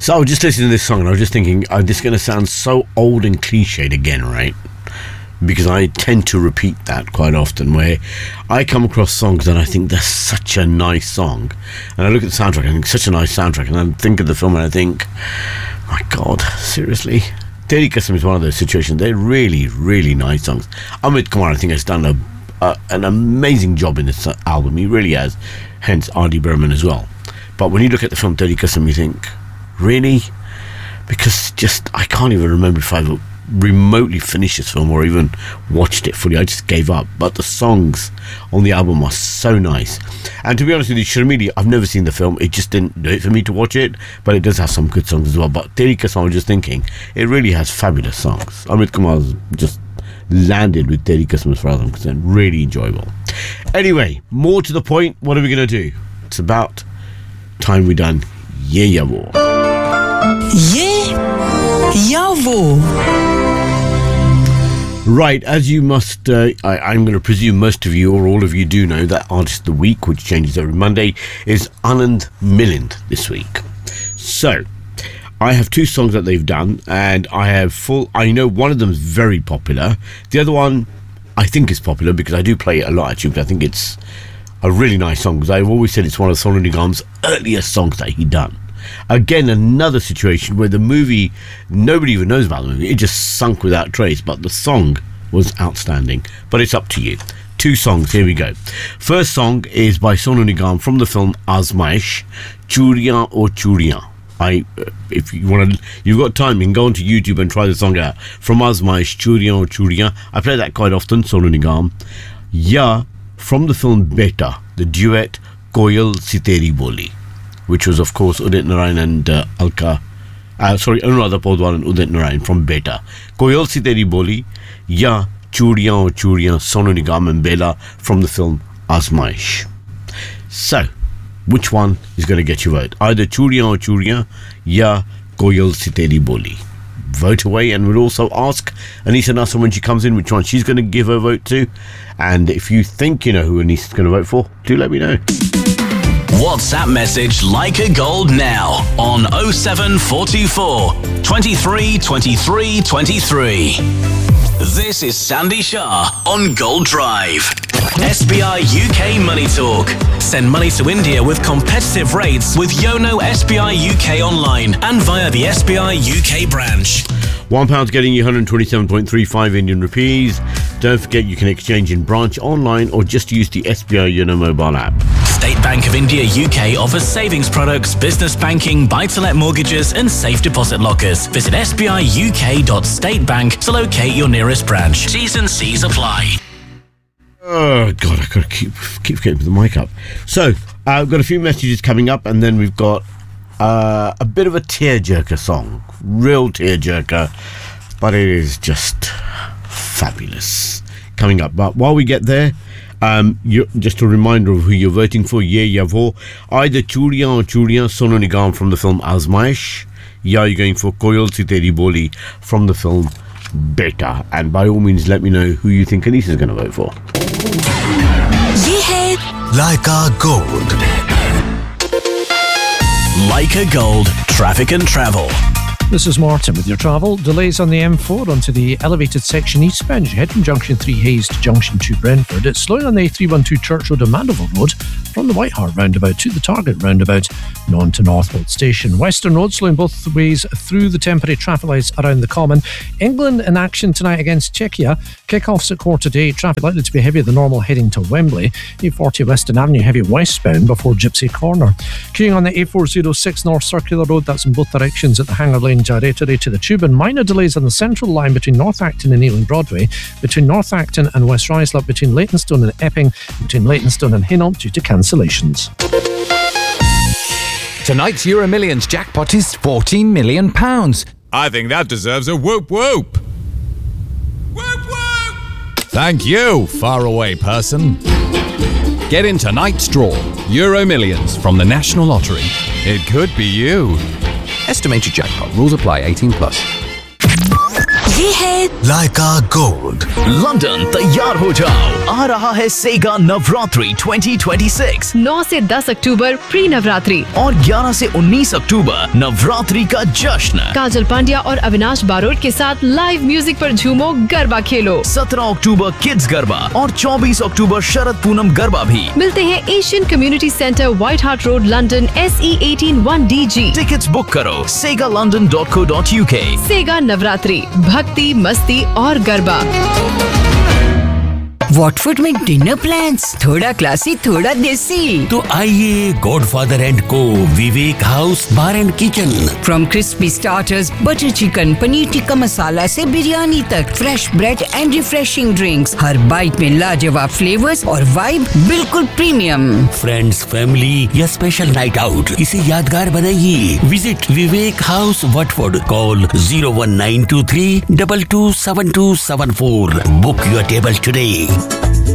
So I was just listening to this song and I was just thinking, this is going to sound so old and cliched again, right? Because I tend to repeat that quite often, where I come across songs and I think that's such a nice song, and I look at the soundtrack and I think such a nice soundtrack, and I think of the film and I think, my God, seriously? Teri Kasam is one of those situations. They're really, really nice songs. Amit Kumar, I think, has done an amazing job in this album. He really has, hence R.D. Burman as well. But when you look at the film Teri Kasam, you think, really? Because just, I can't even remember if I've remotely finished this film or even watched it fully. I just gave up. But the songs on the album are so nice. And to be honest with you, Sharmili, I've never seen the film. It just didn't do it for me to watch it, but it does have some good songs as well. But Teri Kasam, I was just thinking, it really has fabulous songs. Amit Kumar's just landed with Teri Kasam as far as I'm concerned. Really enjoyable. Anyway, more to the point, what are we going to do? It's about time we done Ye Ya Wo. Ye Ya Wo. Right, as you must, I'm going to presume most of you or all of you do know that Artist of the Week, which changes every Monday, is Anand Milind this week. So, I have two songs that they've done, and I know one of them is very popular. The other one, I think is popular because I do play it a lot actually, because I think it's a really nice song, because I've always said it's one of Sonu Nigam's earliest songs that he'd done. Again, another situation where the movie, nobody even knows about the movie, it just sunk without trace, but the song was outstanding. But it's up to you. Two songs, here we go. First song is by Sonu Nigam from the film Azmaish, Churiyan or Churiyan. If you want to, you've got time, you can go onto YouTube and try the song out. From Azmaish, Churiyan or Churiyan. I play that quite often, Sonu Nigam. Ya, from the film Beta, the duet Koyal Si Teri Boli, which was, of course, Udit Narayan and Anuradha Podwal and Udit Narayan from Beta. Koyal Si Teri Boli, Ya, Churiyan or Churiyan, Sonu Nigam and Bela from the film Azmaish. So, which one is going to get your vote? Either Churiyan or Churiyan, Ya, Koyal Si Teri Boli. Vote away, and we'll also ask Anisa Nasser when she comes in which one she's going to give her vote to. And if you think you know who Anisa's going to vote for, do let me know. WhatsApp message Leica Gold now on 07424 23 23 23. This is Sandy Shah on Gold Drive. SBI UK Money Talk. Send money to India with competitive rates with Yono SBI UK online and via the SBI UK branch. £1 getting you 127.35 Indian rupees. Don't forget you can exchange in branch, online, or just use the SBI Yono mobile app. State Bank of India UK offers savings products, business banking, buy-to-let mortgages and safe deposit lockers. Visit sbiuk.statebank to locate your nearest branch. T's and C's apply. Oh God, I gotta keep getting the mic up. So I've got a few messages coming up, and then we've got a bit of a tearjerker song, real tearjerker, but it is just fabulous coming up. But while we get there, just a reminder of who you're voting for. Ye Ya Wo, either Churiyan or Churiyan, Sonu Nigam from the film Azmaish. Ya, you're going for Koyal Si Teri Boli from the film Beta. And by all means, let me know who you think Anisa's going to vote for. Ye hai Leica Gold. Leica Gold, traffic and travel. This is Martin with your travel. Delays on the M4 onto the elevated section eastbound as you head from Junction 3 Hayes to Junction 2 Brentford. It's slowing on the A312 Church Road and Mandeville Road from the White Hart roundabout to the Target roundabout and on to Northwold Station. Western Road slowing both ways through the temporary traffic lights around the Common. England in action tonight against Czechia. Kick-offs at 8:15. Traffic likely to be heavier than normal heading to Wembley. A40 Western Avenue heavy westbound before Gypsy Corner. Queuing on the A406 North Circular Road, that's in both directions at the Hanger Lane Gyratory to the Tube, and minor delays on the central line between North Acton and Ealing Broadway, between North Acton and West Ruislip, between Leytonstone and Epping, between Leytonstone and Hainault due to cancellations. Tonight's Euro Millions jackpot is £14 million. I think that deserves a whoop whoop. Whoop whoop! Thank you, faraway person. Get in tonight's draw. Euro Millions from the National Lottery. It could be you. Estimated jackpot. Rules apply. 18+. ये है लाइका gold. London तैयार हो जाओ, आ रहा है सेगा नवरात्रि 2026। 9 से 10 अक्टूबर pre Navratri और 11 से 19 अक्टूबर नवरात्रि का जश्न। काजल पांड्या और अविनाश बारोट के साथ लाइव म्यूजिक पर झूमो, गरबा खेलो। 17 अक्टूबर किड्स गरबा और 24 अक्टूबर शरद पूनम गरबा भी। मिलते हैं Asian community centre, white heart road, London, SE 18 1DG। Tickets book करो segalondon.co.uk। सेगा नवरात्रि, भक्ति, मस्ती और गरबा। वॉटफोर्ड में डिनर प्लान्स, थोड़ा क्लासी थोड़ा देसी। तो आइए गॉडफादर एंड को विवेक house bar and kitchen. From crispy starters, butter chicken, paneer tikka masala से बिरयानी तक, fresh bread and refreshing drinks, her bite में लाजवाब फ्लेवर्स और वाइब बिल्कुल प्रीमियम। फ्रेंड्स, फैमिली या स्पेशल नाइट आउट, इसे यादगार बनाइए। Visit Vivek house Watford. Call 01923 227274। Book your table today.